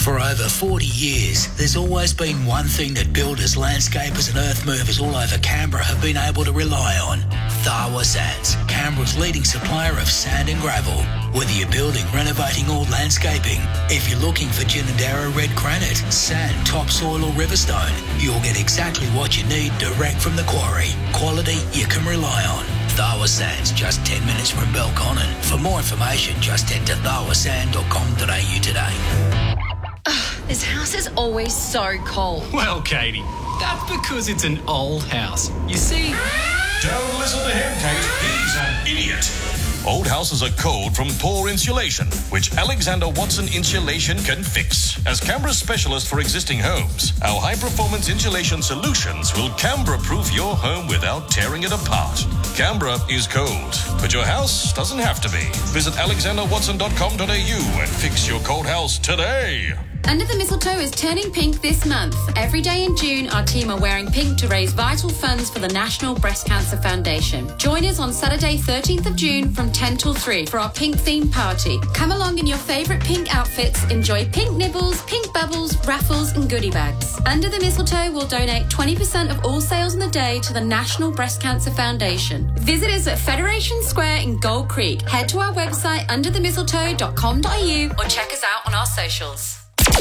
For over 40 years, there's always been one thing that builders, landscapers and earth movers all over Canberra have been able to rely on. Tharwa Sands, Canberra's leading supplier of sand and gravel. Whether you're building, renovating or landscaping, if you're looking for Ginninderra red granite, sand, topsoil or riverstone, you'll get exactly what you need direct from the quarry. Quality you can rely on. Tharwa Sands, just 10 minutes from Belconnen. For more information, just head to tharwasand.com.au today. This house is always so cold. Well, Katie, that's because it's an old house. You see... Don't listen to him, Kate. He's an idiot. Old houses are cold from poor insulation, which Alexander Watson Insulation can fix. As Canberra's specialist for existing homes, our high-performance insulation solutions will Canberra-proof your home without tearing it apart. Canberra is cold, but your house doesn't have to be. Visit alexanderwatson.com.au and fix your cold house today. Under the Mistletoe is turning pink this month. Every day in June, our team are wearing pink to raise vital funds for the National Breast Cancer Foundation. Join us on Saturday, 13th of June from 10 till 3 for our pink themed party. Come along in your favourite pink outfits, enjoy pink nibbles, pink bubbles, raffles and goodie bags. Under the Mistletoe will donate 20% of all sales in the day to the National Breast Cancer Foundation. Visit us at Federation Square in Gold Creek. Head to our website underthemistletoe.com.au or check us out on our socials.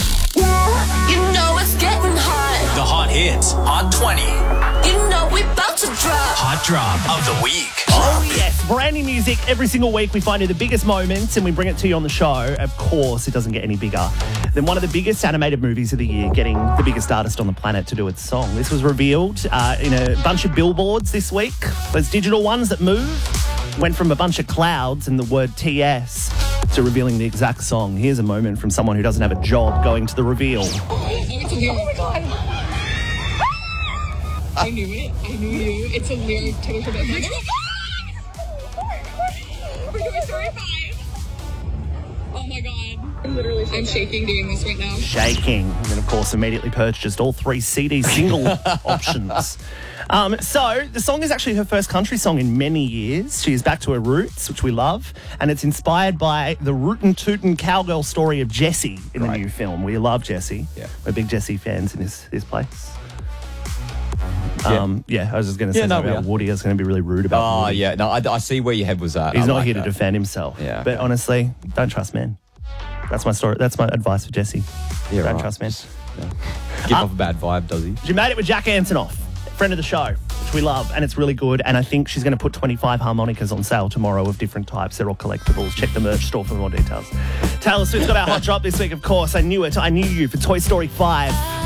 You know it's getting hot. The hot hits, Hot 20. You know we about to drop. Hot drop of the week. Oh, yes. Brand new music. Every single week we find you the biggest moments and we bring it to you on the show. Of course, it doesn't get any bigger than one of the biggest animated movies of the year getting the biggest artist on the planet to do its song. This was revealed in a bunch of billboards this week. Those digital ones that move went from a bunch of clouds and the word TS to revealing the exact song. Here's a moment from someone who doesn't have a job going to the reveal. Oh my God. I knew it. I knew you. It's a weird Taylor Swift. We're doing story 5. Oh my God. I'm shaking doing this right now. Shaking. And then, of course, immediately purchased all 3 CD single options. So the song is actually her first country song in many years. She is back to her roots, which we love, and it's inspired by the rootin' tootin' cowgirl story of Jessie in the new film. We love Jessie. Yeah. We're big Jessie fans in this place. I was just going to say something about Woody. I was going to be really rude about Woody. Yeah. No, I see where your head was at. He's not here to defend himself. Yeah. But honestly, don't trust men. That's my story. That's my advice for Jessie. Yeah, don't trust men. Yeah. Give off a bad vibe, does he? She made it with Jack Antonoff, friend of the show, which we love, and it's really good. And I think she's going to put 25 harmonicas on sale tomorrow of different types. They're all collectibles. Check the merch store for more details. Taylor Swift's got our hot drop this week, of course. I knew it. I knew you for Toy Story 5.